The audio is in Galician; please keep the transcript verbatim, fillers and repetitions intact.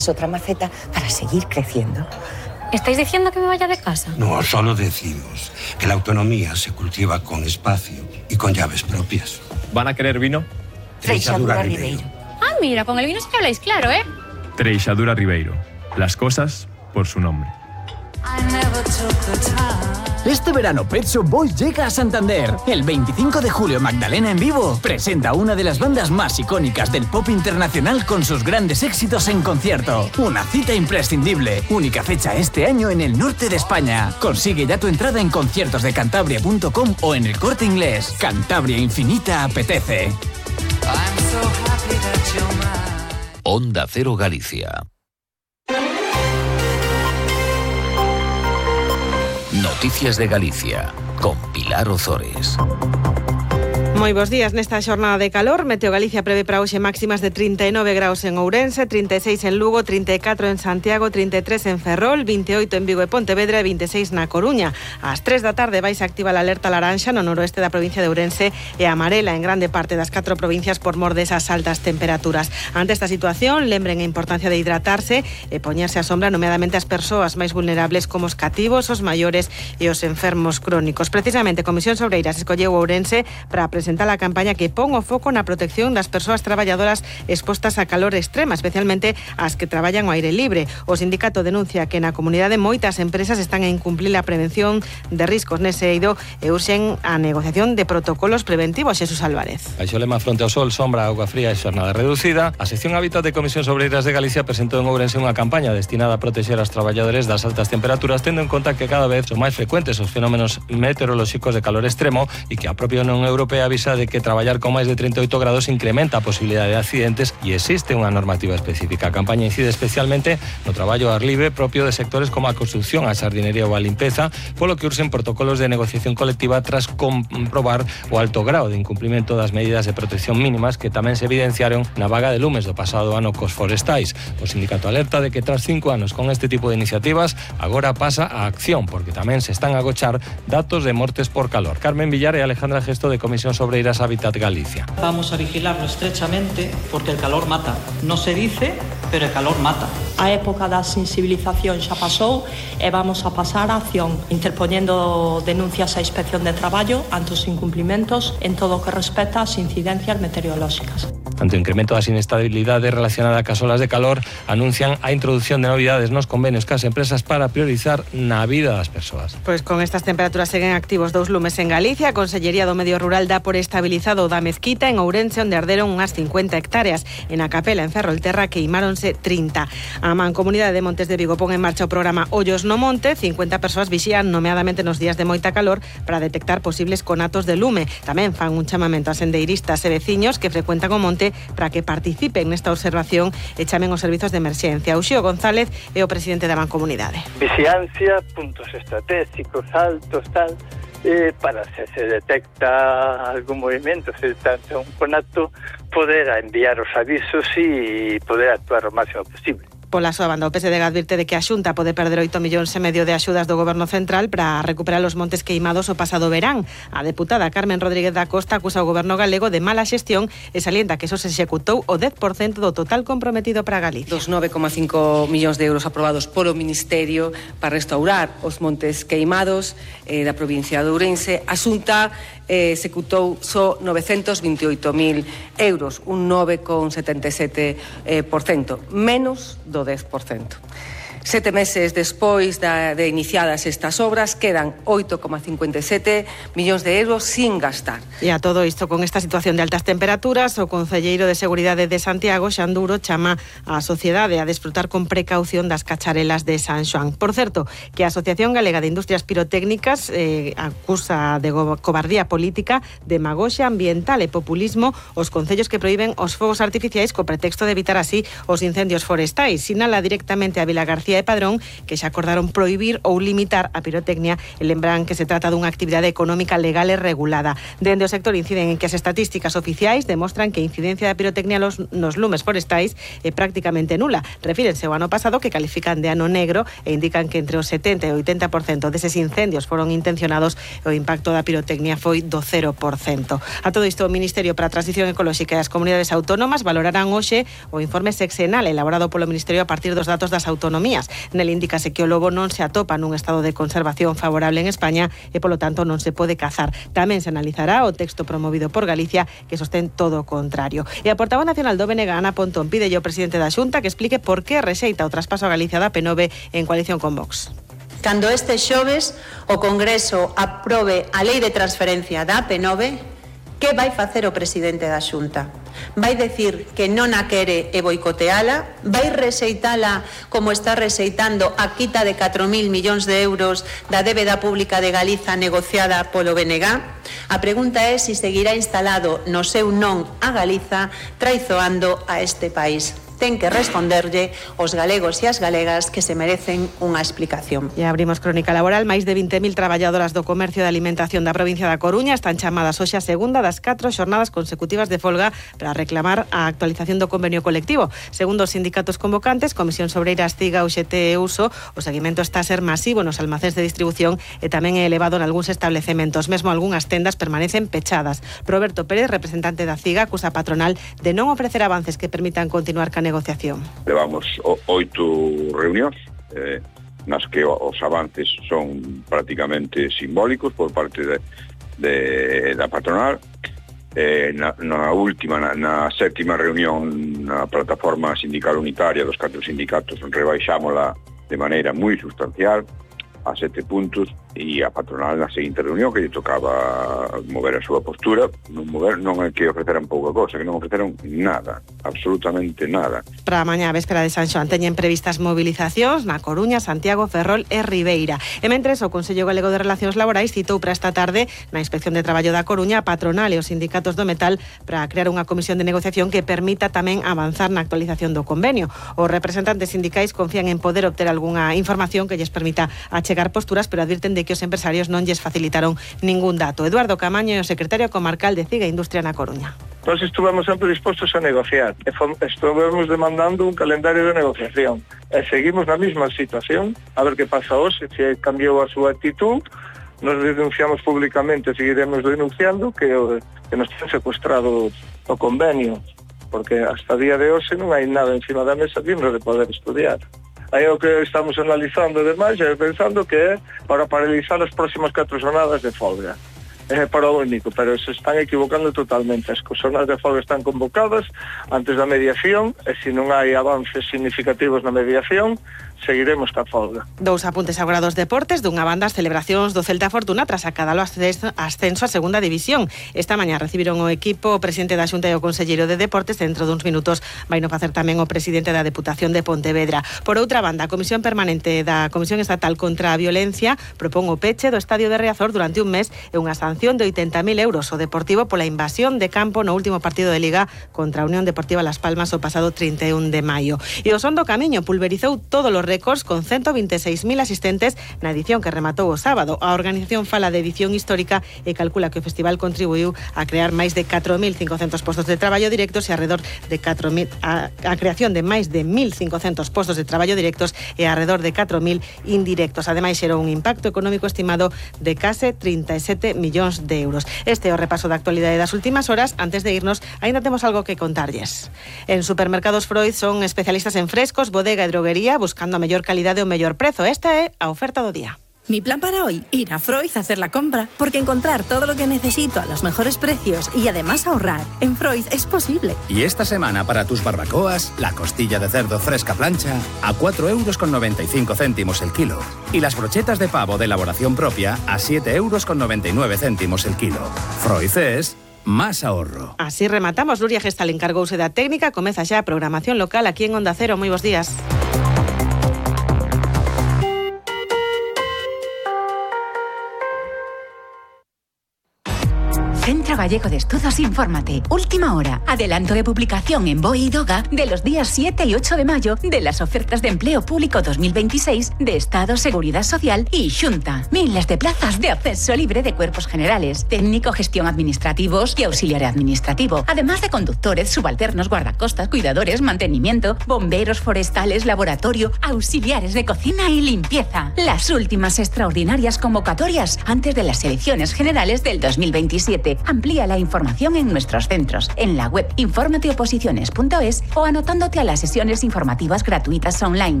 otra maceta para seguir creciendo. ¿Estáis diciendo que me vaya de casa? No, solo decimos que la autonomía se cultiva con espacio y con llaves propias. ¿Van a querer vino? Treixadura Ribeiro. Ah, mira, con el vino sí que habláis claro, ¿eh? Treixadura Ribeiro. Las cosas por su nombre. Este verano Pet Shop Boys llega a Santander. El veinticinco de julio Magdalena en vivo presenta una de las bandas más icónicas del pop internacional con sus grandes éxitos en concierto. Una cita imprescindible. Única fecha este año en el norte de España. Consigue ya tu entrada en conciertos de cantabria punto com o en El Corte Inglés. Cantabria Infinita apetece. Onda Cero Galicia. Noticias de Galicia, con Pilar Ozores. Moi bons días. Nesta xornada de calor, Meteo Galicia prevé para hoxe máximas de trinta e nove graus en Ourense, trinta e seis en Lugo, trinta e catro en Santiago, trinta e tres en Ferrol, vinte e oito en Vigo e Pontevedra e vinte e seis na Coruña. Ás tres da tarde vais a activar a alerta laranxa no noroeste da provincia de Ourense e amarela en grande parte das catro provincias por mor desas altas temperaturas. Ante esta situación, lembren a importancia de hidratarse e poñerse a sombra, nomeadamente as persoas máis vulnerables como os cativos, os maiores e os enfermos crónicos. Precisamente, Comisión Sobreiras escolleu Ourense para presentar a campaña que pon o foco na protección das persoas traballadoras expostas a calor extrema, especialmente as que traballan ao aire libre. O sindicato denuncia que na comunidade moitas empresas están a incumplir a prevención de riscos nese eido e urxen a negociación de protocolos preventivos. Xesús Álvarez. Baixo o lema Fronte ao Sol, sombra, auga fría e xornada reducida, a sección Hábitat de Comisión Sobreiras de Galicia presentou en Ourense unha campaña destinada a protexer as traballadores das altas temperaturas, tendo en conta que cada vez son máis frecuentes os fenómenos meteorolóxicos de calor extremo e que a propia Unión Europea avisa de que traballar con máis de trinta e oito grados incrementa a posibilidade de accidentes e existe unha normativa específica. A campaña incide especialmente no traballo ao ar libre propio de sectores como a construción, a xardinería ou a limpeza, polo que urxen protocolos de negociación colectiva tras comprobar o alto grao de incumplimento das medidas de protección mínimas que tamén se evidenciaron na vaga de lumes do pasado ano cos forestais. O sindicato alerta de que tras cinco anos con este tipo de iniciativas agora pasa a acción, porque tamén se están a agochar datos de mortes por calor. Carmen Villar e Alejandra Gesto de Comisión Sobre Sobreiras Hábitat Galicia. Vamos a vigilarlo estrechamente porque el calor mata. No se dice, pero el calor mata. A época da sensibilización xa pasou e vamos a pasar a acción, interpoñendo denuncias á Inspección de Traballo ante os incumplimentos en todo o que respecta ás incidencias meteorolóxicas. Ante o incremento da sinestabilidade relacionada cas olas de calor, anuncian a introducción de novidades nos convenios cas empresas para priorizar na vida das persoas. Pois con estas temperaturas seguen activos dous lumes en Galicia. A Consellería do Medio Rural dá por estabilizado da Mezquita en Ourense, onde arderon unhas cincuenta hectáreas. En a Capela, en Ferrolterra, queimáronse trinta. A Mancomunidade de Montes de Vigo pon en marcha o programa Ollos no Monte. cincuenta persoas vixían nomeadamente nos días de moita calor para detectar posibles conatos de lume. Tamén fan un chamamento a sendeiristas e veciños que frecuentan o monte para que participen nesta observación e chamen os servizos de emerxencia. Uxío González é o presidente da Mancomunidade. Vixiancia, puntos estratégicos, altos, tal, eh, para se se detecta algún movimento, se detecta un conato, poder enviar os avisos e poder actuar o máximo posible. Pola súa banda, o P S D G advirte de que a Xunta pode perder oito millóns e medio de axudas do Goberno Central para recuperar os montes queimados o pasado verán. A deputada Carmen Rodríguez da Costa acusa o Goberno galego de mala xestión e salienta que só se executou o dez por cento do total comprometido para Galicia. Dos nove coma cinco millóns de euros aprobados polo Ministerio para restaurar os montes queimados eh, da provincia de Ourense, a Xunta eh, executou só novecentos vinte e oito mil euros, un nove coma setenta e sete por cento, menos do dez por cento. Sete meses despois da, de iniciadas estas obras, quedan oito coma cincuenta e sete millóns de euros sin gastar. E a todo isto, con esta situación de altas temperaturas, o Concelleiro de Seguridade de Santiago, Xan Duro, chama á sociedade a desfrutar con precaución das cacharelas de San Xoán. Por certo, que a Asociación Galega de Industrias Pirotécnicas eh, acusa de cobardía política, demagoxia ambiental e populismo os concellos que proíben os fogos artificiais co pretexto de evitar así os incendios forestais. Sinala directamente a Vila García García e Padrón, que xa acordaron prohibir ou limitar a pirotecnia e lembran que se trata dunha actividade económica legal e regulada. Dende o sector inciden en que as estatísticas oficiais demostran que a incidencia da pirotecnia nos, nos lumes forestais é prácticamente nula. Refírense ao ano pasado, que califican de ano negro e indican que entre o setenta e o oitenta por cento deses incendios foron intencionados e o impacto da pirotecnia foi do cero por cento. A todo isto, o Ministerio para a Transición Ecolóxica e as Comunidades Autónomas valorarán hoxe o informe sexenal elaborado polo Ministerio a partir dos datos das autonomías. Nel indícase que o lobo non se atopa nun estado de conservación favorable en España e, polo tanto, non se pode cazar. Tamén se analizará o texto promovido por Galicia, que sostén todo o contrario. E a portavoz nacional do B N G, Ana Pontón, pide ao presidente da Xunta que explique por que rexeita o traspaso a Galicia da P nove en coalición con Vox. Cando este xoves o Congreso aprobe a lei de transferencia da P nove, que vai facer o presidente da Xunta? Vai decir que non a quere e boicoteala? Vai rexeitala como está rexeitando a quita de catro mil millóns de euros da débeda pública de Galiza negociada polo B N G? A pregunta é se seguirá instalado no seu non a Galiza, traizoando a este país. Ten que responderlle os galegos e as galegas que se merecen unha explicación. E abrimos crónica laboral. Máis de vinte mil traballadoras do comercio de alimentación da provincia da Coruña están chamadas hoxe a segunda das catro xornadas consecutivas de folga para reclamar a actualización do convenio colectivo. Segundo os sindicatos convocantes, Comisión Sobreiras, CIGA, U X T e Uso, o seguimento está a ser masivo nos almacéns de distribución e tamén é elevado en algúns establecementos. Mesmo algunhas tendas permanecen pechadas. Roberto Pérez, representante da CIGA, acusa a patronal de non ofrecer avances que permitan continuar ca negociación. Levamos oito reunións eh, nas que os avances son prácticamente simbólicos por parte de, de, da patronal. Eh, na, na última, na, na sétima reunión na plataforma sindical unitaria dos catro sindicatos rebaixámola de maneira moi sustancial a sete puntos e a patronal na seguinte reunión que lle tocaba mover a súa postura, non mover non é que ofreceran pouca cosa, que non ofreceron nada, absolutamente nada. Para mañá, véspera de San Xoán, teñen previstas movilizacións na Coruña, Santiago, Ferrol e Ribeira. E mentres, o Consello Galego de Relacións Laborais citou para esta tarde na Inspección de Traballo da Coruña a patronal e os sindicatos do metal para crear unha comisión de negociación que permita tamén avanzar na actualización do convenio. Os representantes sindicais confían en poder obter algunha información que lles permita achegar posturas, pero advirten de que os empresarios non lles facilitaron ningún dato. Eduardo Camaño, o secretario comarcal de CIGA Industria na Coruña. Nós estuvemos sempre dispostos a negociar e estuvemos demandando un calendario de negociación e seguimos na mesma situación, a ver que pasa hoxe, se cambiou a súa actitud. Nos denunciamos públicamente, seguiremos denunciando que, que nos ten secuestrado o convenio, porque hasta día de hoxe non hai nada encima da mesa digno de poder estudiar. Aí o que estamos analizando demais e pensando que é para paralizar as próximas catro jornadas de folga. É para o único, pero se están equivocando totalmente. As jornadas de folga están convocadas antes da mediación e se non hai avances significativos na mediación, seguiremos ca folga. Dous apuntes agora dos deportes. Dunha banda, as celebracións do Celta Fortuna tras acadalo ascenso a segunda división. Esta mañá recibiron o equipo o presidente da Xunta e o conselleiro de Deportes. Dentro duns minutos vai no facer tamén o presidente da Deputación de Pontevedra. Por outra banda, a Comisión Permanente da Comisión Estatal contra a Violencia propón o peche do estadio de Riazor durante un mes e unha sanción de oitenta mil euros ao Deportivo pola invasión de campo no último partido de Liga contra a Unión Deportiva Las Palmas o pasado trinta e un de maio. E o Son do Camiño pulverizou todos os récords con ciento veintiséis mil asistentes na edición que rematou o sábado. A organización fala de edición histórica e calcula que o festival contribuiu a crear máis de catro mil cincocentos postos de traballo directos e alrededor de catro mil a, a creación de máis de mil cincocentos postos de traballo directos e alrededor de catro mil indirectos. Ademais, xerou un impacto económico estimado de case trinta e sete millóns de euros. Este é o repaso da actualidade das últimas horas. Antes de irnos, aínda temos algo que contarlles. En Supermercados Freud son especialistas en frescos, bodega e droguería, buscando a mellor calidade e o mellor prezo. Esta é a oferta do día. Mi plan para hoy, ir a Freud a hacer la compra, porque encontrar todo lo que necesito a los mejores precios y además ahorrar en Freud es posible. Y esta semana para tus barbacoas, la costilla de cerdo fresca plancha a cuatro euros con noventa y cinco céntimos el kilo y las brochetas de pavo de elaboración propia a siete euros con noventa y nueve céntimos el kilo. Freud es más ahorro. Así rematamos. Nuria Gestal encargouse da técnica. Comeza xa a programación local aquí en Onda Cero. Moi bons días. Centro Centro Gallego de Estudos Infórmate. Última hora. Adelanto de publicación en B O E y DOGA de los días siete y ocho de mayo de las ofertas de empleo público dos mil veintiséis de Estado, Seguridad Social y Xunta. Miles de plazas de acceso libre de cuerpos generales, técnico, gestión administrativos y auxiliar administrativo. Además de conductores, subalternos, guardacostas, cuidadores, mantenimiento, bomberos forestales, laboratorio, auxiliares de cocina y limpieza. Las últimas extraordinarias convocatorias antes de las elecciones generales del dos mil veintisiete. Amplía la información en nuestros centros, en la web infórmate oposiciones punto es o anotándote a las sesiones informativas gratuitas online.